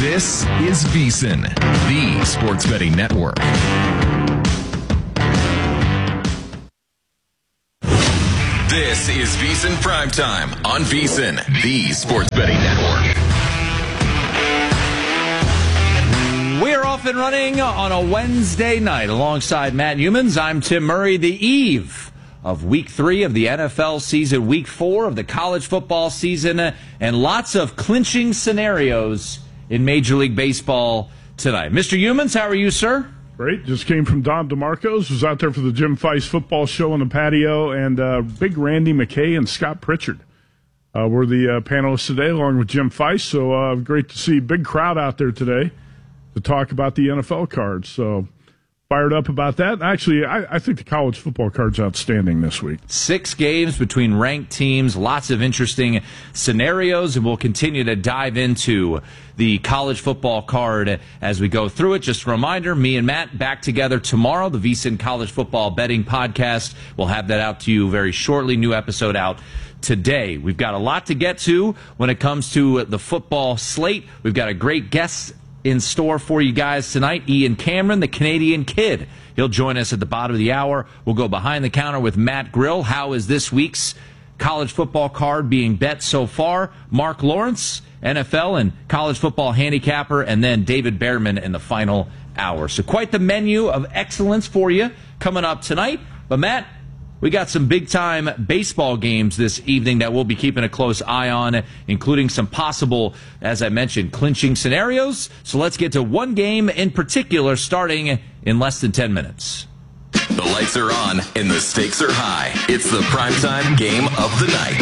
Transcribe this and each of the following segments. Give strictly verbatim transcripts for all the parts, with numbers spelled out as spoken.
This is VSiN, the Sports Betting Network. This is VSiN Primetime on VSiN, the Sports Betting Network. We're off and running on a Wednesday night alongside Matt Humans. I'm Tim Murray, the eve of week three of the N F L season, week four of the college football season, and lots of clinching scenarios in Major League Baseball tonight. Mister Humans, how are you, sir? Great. Just came from Dom DeMarco's. Was out there for the Jim Feist football show on the patio, and uh, big Randy McKay and Scott Pritchard uh, were the uh, panelists today, along with Jim Feist. So uh, great to see big crowd out there today to talk about the N F L cards. So fired up about that. Actually, I, I think the college football card's outstanding this week. Six games between ranked teams, lots of interesting scenarios, and we'll continue to dive into the college football card as we go through it. Just a reminder, me and Matt back together tomorrow, the VSiN College Football Betting Podcast. We'll have that out to you very shortly. New episode out today. We've got a lot to get to when it comes to the football slate. We've got a great guest in store for you guys tonight. Ian Cameron, the Canadian Kid. He'll join us at the bottom of the hour. We'll go behind the counter with Matt Grill. How is this week's college football card being bet so far? Mark Lawrence, N F L and college football handicapper, and then David Behrman in the final hour. So quite the menu of excellence for you coming up tonight. But Matt, we got some big-time baseball games this evening that we'll be keeping a close eye on, including some possible, as I mentioned, clinching scenarios. So let's get to one game in particular starting in less than ten minutes. The lights are on and the stakes are high. It's the primetime game of the night.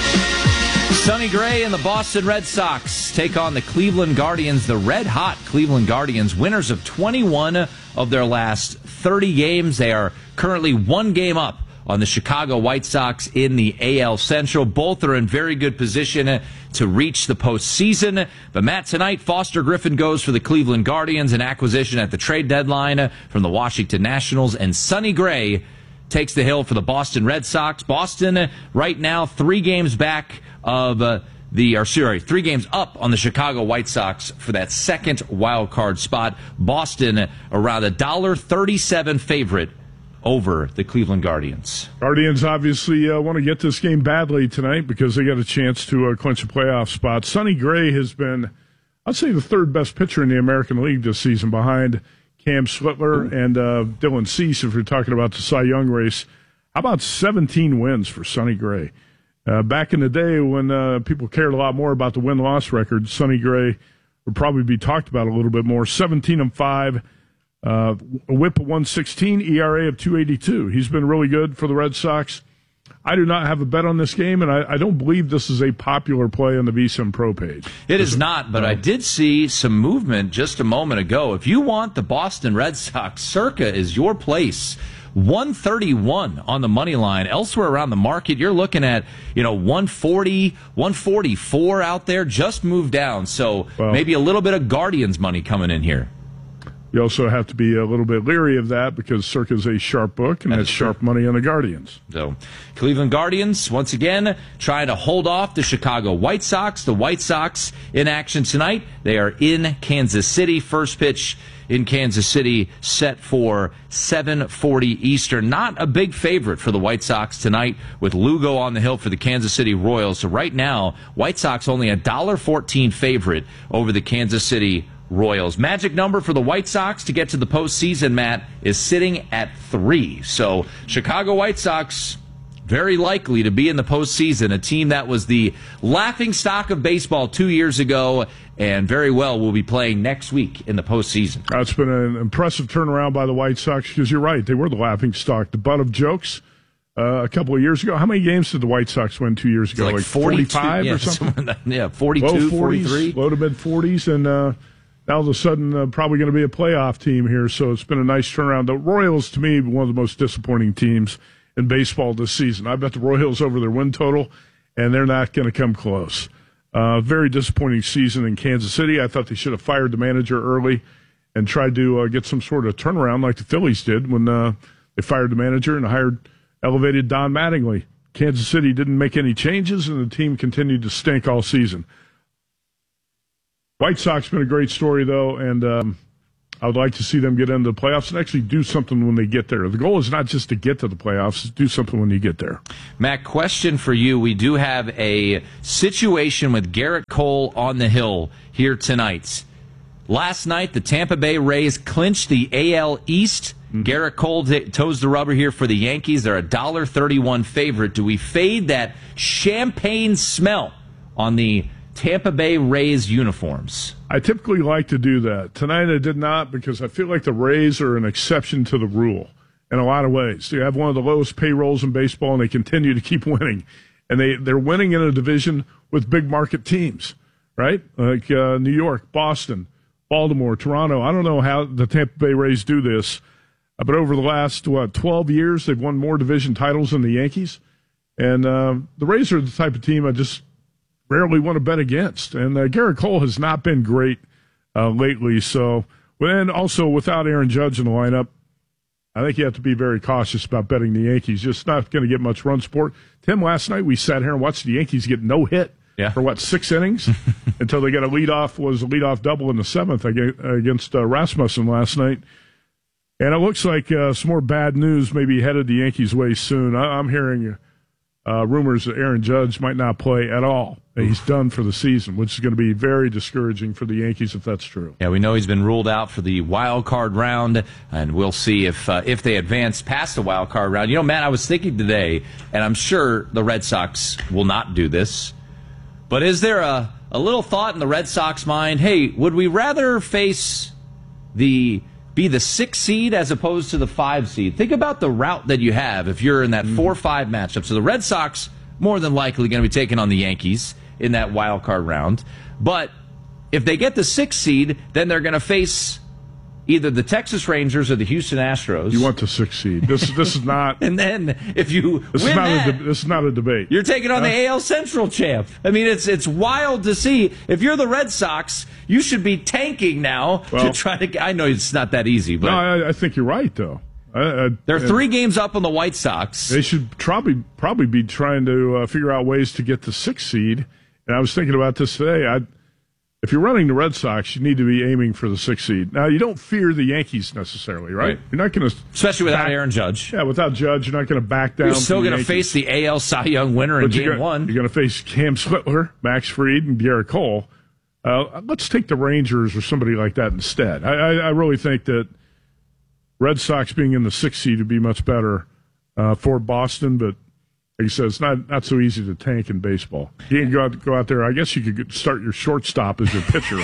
Sonny Gray and the Boston Red Sox take on the Cleveland Guardians, the red-hot Cleveland Guardians, winners of twenty-one of their last thirty games. They are currently one game up on the Chicago White Sox in the A L Central. Both are in very good position to reach the postseason. But Matt, tonight, Foster Griffin goes for the Cleveland Guardians, an acquisition at the trade deadline from the Washington Nationals, and Sonny Gray takes the hill for the Boston Red Sox. Boston right now three games back of uh, the, or sorry, three games up on the Chicago White Sox for that second wild card spot. Boston around a one dollar thirty-seven favorite over the Cleveland Guardians. Guardians obviously uh, want to get this game badly tonight because they got a chance to uh, clinch a playoff spot. Sonny Gray has been, I'd say, the third best pitcher in the American League this season behind Cam Switler and uh, Dylan Cease, if you're talking about the Cy Young race. How about seventeen wins for Sonny Gray? Uh, back in the day when uh, people cared a lot more about the win-loss record, Sonny Gray would probably be talked about a little bit more. seventeen and five. Uh, a whip of one sixteen, E R A of two eighty-two. He's been really good for the Red Sox. I do not have a bet on this game, and I, I don't believe this is a popular play on the VSiN Pro page. It is not, but I did see some movement just a moment ago. If you want the Boston Red Sox, Circa is your place. one thirty-one on the money line. Elsewhere around the market, you're looking at, you know, one forty, one forty-four out there, just moved down. So well, maybe a little bit of Guardians money coming in here. You also have to be a little bit leery of that because Circa's a sharp book, and that's sharp money on the Guardians. So, Cleveland Guardians, once again, trying to hold off the Chicago White Sox. The White Sox in action tonight. They are in Kansas City. First pitch in Kansas City set for seven forty Eastern. Not a big favorite for the White Sox tonight with Lugo on the hill for the Kansas City Royals. So right now, White Sox only a one dollar fourteen favorite over the Kansas City Royals. Magic number for the White Sox to get to the postseason, Matt, is sitting at three. So Chicago White Sox very likely to be in the postseason, a team that was the laughingstock of baseball two years ago and very well will be playing next week in the postseason. It's been an impressive turnaround by the White Sox because you're right, they were the laughingstock, the butt of jokes. Uh, a couple of years ago. How many games did the White Sox win two years ago? Like, like forty-five yeah, or something? Yeah, forty-two, low forties, forty-three. Low to mid-forties, and uh, now all of a sudden uh, probably going to be a playoff team here, so it's been a nice turnaround. The Royals, to me, one of the most disappointing teams in baseball this season. I bet the Royals over their win total, and they're not going to come close. Uh, very disappointing season in Kansas City. I thought they should have fired the manager early and tried to uh, get some sort of turnaround like the Phillies did when uh, they fired the manager and hired elevated Don Mattingly. Kansas City didn't make any changes, and the team continued to stink all season. White Sox been a great story, though, and um, I would like to see them get into the playoffs and actually do something when they get there. The goal is not just to get to the playoffs, it's do something when you get there. Matt, question for you. We do have a situation with Garrett Cole on the hill here tonight. Last night, the Tampa Bay Rays clinched the A L East. Mm-hmm. Garrett Cole t- toes the rubber here for the Yankees. They're a one dollar thirty-one favorite. Do we fade that champagne smell on the Tampa Bay Rays uniforms? I typically like to do that. Tonight I did not because I feel like the Rays are an exception to the rule in a lot of ways. They have one of the lowest payrolls in baseball, and they continue to keep winning. And they, they're winning in a division with big market teams, right? Like uh, New York, Boston, Baltimore, Toronto. I don't know how the Tampa Bay Rays do this, but over the last, what, twelve years, they've won more division titles than the Yankees. And uh, the Rays are the type of team I just rarely want to bet against. And uh, Garrett Cole has not been great uh, lately. So, and also without Aaron Judge in the lineup, I think you have to be very cautious about betting the Yankees. Just not going to get much run support. Tim, last night we sat here and watched the Yankees get no hit yeah. for, what, six innings until they got a leadoff, was a leadoff double in the seventh against uh, Rasmussen last night. And it looks like uh, some more bad news may be headed the Yankees' way soon. I- I'm hearing uh, rumors that Aaron Judge might not play at all. He's done for the season, which is going to be very discouraging for the Yankees if that's true. Yeah, we know he's been ruled out for the wild card round, and we'll see if uh, if they advance past the wild card round. You know, Matt, I was thinking today, and I'm sure the Red Sox will not do this, but is there a, a little thought in the Red Sox mind, hey, would we rather face the be the six seed as opposed to the five seed? Think about the route that you have if you're in that four five matchup. So the Red Sox more than likely going to be taking on the Yankees in that wild card round. But if they get the sixth seed, then they're going to face either the Texas Rangers or the Houston Astros. You want the sixth seed. This this is not. And then if you this win is not that, a de- this is not a debate. You're taking on uh, the A L Central champ. I mean, it's it's wild to see. If you're the Red Sox, you should be tanking now well, to try to. I know it's not that easy, but no, I, I think you're right though. I, I, they're three games up on the White Sox. They should probably probably be trying to uh, figure out ways to get the sixth seed. And I was thinking about this today. I, if you're running the Red Sox, you need to be aiming for the sixth seed. Now, you don't fear the Yankees necessarily, right? right. You're not going to, especially without back, Aaron Judge. Yeah, without Judge, you're not going to back down. You're still going to face the A L Cy Young winner in Game gonna, One. You're going to face Cam Switler, Max Fried, and Garrett Cole. Uh, let's take the Rangers or somebody like that instead. I, I, I really think that Red Sox being in the sixth seed would be much better uh, for Boston, but. Like you said, it's not, not so easy to tank in baseball. You can go out, go out there. I guess you could start your shortstop as your pitcher.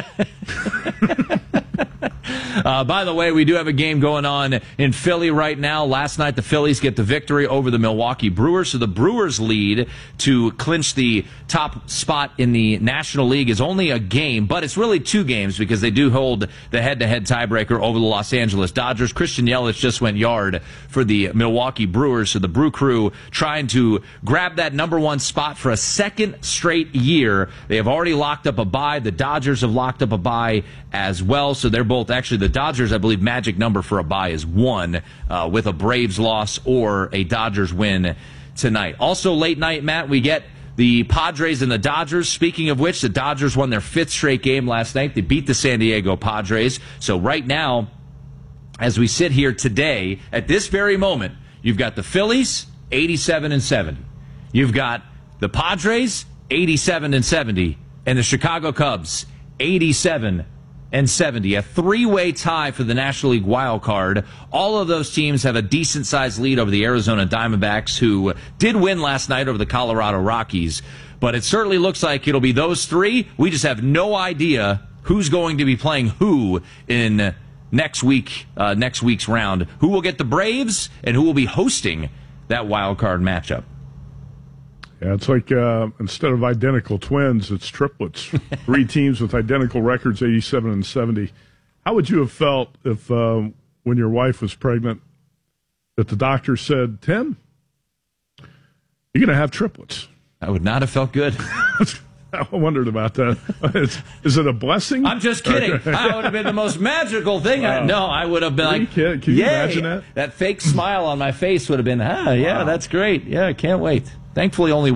Uh, by the way, we do have a game going on in Philly right now. Last night, the Phillies get the victory over the Milwaukee Brewers. So the Brewers' lead to clinch the top spot in the National League is only a game, but it's really two games because they do hold the head-to-head tiebreaker over the Los Angeles Dodgers. Christian Yelich just went yard for the Milwaukee Brewers. So the Brew Crew trying to grab that number one spot for a second straight year. They have already locked up a bye. The Dodgers have locked up a bye as well. So they're both actually the Dodgers, I believe, magic number for a bye is one uh, with a Braves loss or a Dodgers win tonight. Also late night, Matt, we get the Padres and the Dodgers. Speaking of which, the Dodgers won their fifth straight game last night. They beat the San Diego Padres. So right now, as we sit here today, at this very moment, you've got the Phillies, eighty-seven and seventy. You've got the Padres, eighty-seven and seventy, and the Chicago Cubs, eighty-seven and seventy. A three-way tie for the National League wild card. All of those teams have a decent-sized lead over the Arizona Diamondbacks, who did win last night over the Colorado Rockies. But it certainly looks like it'll be those three. We just have no idea who's going to be playing who in next week, uh, next week's round. Who will get the Braves and who will be hosting that wild card matchup. Yeah, it's like uh, instead of identical twins, it's triplets. Three teams with identical records, eighty-seven and seventy. How would you have felt if, um, when your wife was pregnant, that the doctor said, Tim, you're going to have triplets? I would not have felt good. I wondered about that. Is, is it a blessing? I'm just kidding. That would have been the most magical thing. Wow. I, no, I would have been like, can, can you yay. imagine that? That fake smile on my face would have been, ah, yeah, wow. That's great. Yeah, I can't wait. Thankfully, only one.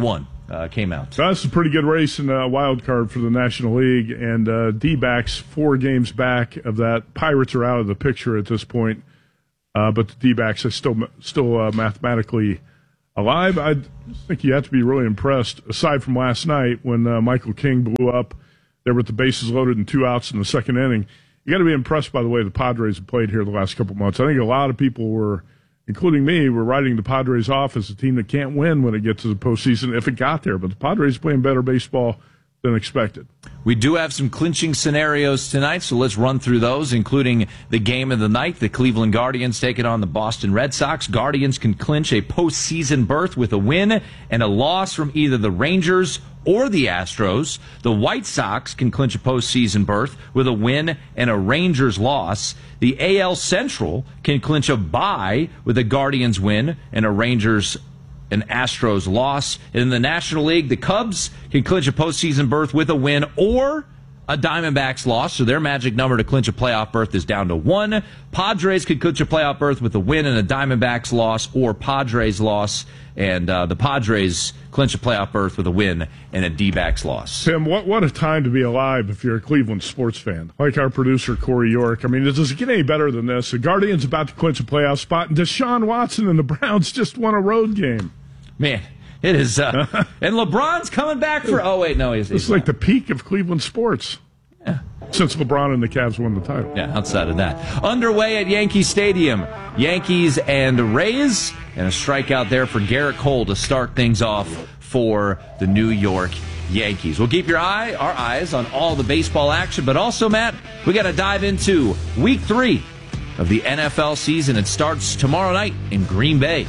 uh, came out. So that's a pretty good race in a wild card for the National League, and uh, D-backs four games back of that. Pirates are out of the picture at this point, uh, but the D-backs are still still uh, mathematically alive. I just think you have to be really impressed, aside from last night when uh, Michael King blew up there with the bases loaded and two outs in the second inning. You got to be impressed by the way the Padres have played here the last couple months. I think a lot of people were, including me, were writing the Padres off as a team that can't win when it gets to the postseason if it got there. But the Padres are playing better baseball than expected. We do have some clinching scenarios tonight, so let's run through those, including the game of the night. The Cleveland Guardians taking on the Boston Red Sox. Guardians can clinch a postseason berth with a win and a loss from either the Rangers or the Astros. The White Sox can clinch a postseason berth with a win and a Rangers loss. The A L Central can clinch a bye with a Guardians win and a Rangers an Astros loss. In the National League, the Cubs can clinch a postseason berth with a win or a Diamondbacks loss, so their magic number to clinch a playoff berth is down to one. Padres could clinch a playoff berth with a win and a Diamondbacks loss or Padres loss, and uh, the Padres clinch a playoff berth with a win and a D-backs loss. Tim, what, what a time to be alive if you're a Cleveland sports fan, like our producer, Corey York. I mean, does it get any better than this? The Guardians about to clinch a playoff spot, and Deshaun Watson and the Browns just won a road game. Man, it is. Uh, and LeBron's coming back for. Oh wait, no, he's. he's It's like the peak of Cleveland sports. Yeah. Since LeBron and the Cavs won the title. Yeah, outside of that. Underway at Yankee Stadium, Yankees and Rays, and a strikeout there for Garrett Cole to start things off for the New York Yankees. We'll keep your eye, our eyes on all the baseball action, but also, Matt, we got to dive into Week Three of the N F L season. It starts tomorrow night in Green Bay.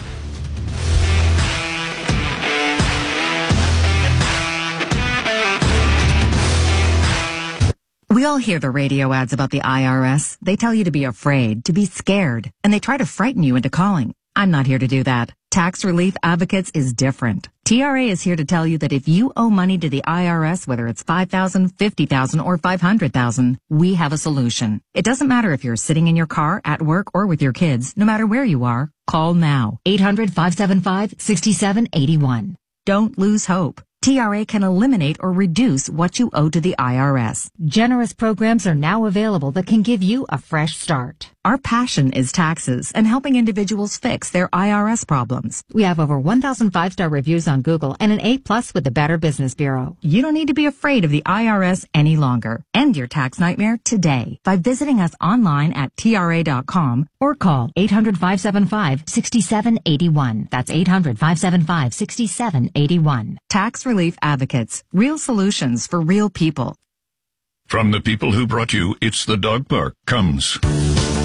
We all hear the radio ads about the I R S. They tell you to be afraid, to be scared, and they try to frighten you into calling. I'm not here to do that. Tax Relief Advocates is different. T R A is here to tell you that if you owe money to the I R S, whether it's five thousand dollars, fifty thousand dollars, or five hundred thousand dollars, we have a solution. It doesn't matter if you're sitting in your car, at work, or with your kids. No matter where you are, call now. eight hundred, five seven five, six seven eight one. Don't lose hope. T R A can eliminate or reduce what you owe to the I R S. Generous programs are now available that can give you a fresh start. Our passion is taxes and helping individuals fix their I R S problems. We have over one thousand five-star reviews on Google and an A plus with the Better Business Bureau. You don't need to be afraid of the I R S any longer. End your tax nightmare today by visiting us online at T R A dot com or call eight hundred, five seven five, six seven eight one. That's eight hundred, five seven five, six seven eight one. Tax Relief Advocates. Real solutions for real people. From the people who brought you It's the Dog Park comes